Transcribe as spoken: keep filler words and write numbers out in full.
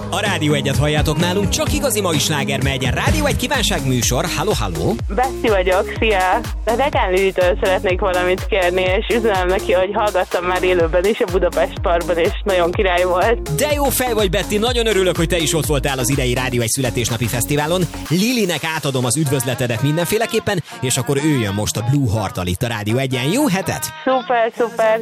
A Rádió Egyet halljátok nálunk, csak igazi mai sláger megy. A Rádió Egy kívánságműsor. Halló, halló! Bessi vagyok, szia! De Degán Lilitől szeretnék valamit kérni, és üzenem neki, hogy hallgattam már élőben is a Budapest Parkban, és nagyon király volt. De jó fej vagy, Betty, nagyon örülök, hogy te is ott voltál az idei Rádió Egy születésnapi fesztiválon. Lilinek átadom az üdvözletedet mindenféleképpen, és akkor ő jön most a Blue Heart-tal itt a Rádió Egyen. Jó hetet! Szuper, szuper!